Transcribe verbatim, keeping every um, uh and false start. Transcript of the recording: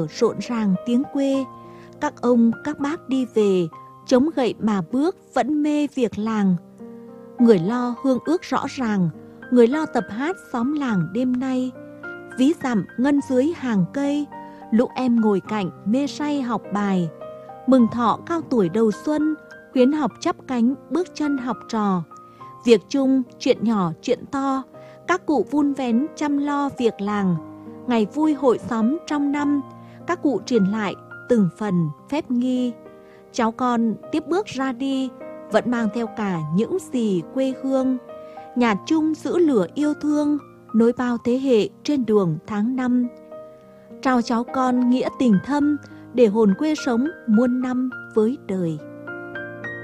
giờ rộn ràng tiếng quê. Các ông, các bác đi về, chống gậy mà bước vẫn mê việc làng. Người lo hương ước rõ ràng, người lo tập hát xóm làng đêm nay. Ví dặm ngân dưới hàng cây, lũ em ngồi cạnh mê say học bài. Mừng thọ cao tuổi đầu xuân, khuyến học chắp cánh bước chân học trò. Việc chung, chuyện nhỏ, chuyện to, các cụ vun vén chăm lo việc làng. Ngày vui hội xóm trong năm, các cụ truyền lại từng phần phép nghi. Cháu con tiếp bước ra đi, vẫn mang theo cả những gì quê hương. Nhà chung giữ lửa yêu thương, nối bao thế hệ trên đường tháng năm. Trao cháu con nghĩa tình thâm, để hồn quê sống muôn năm với đời.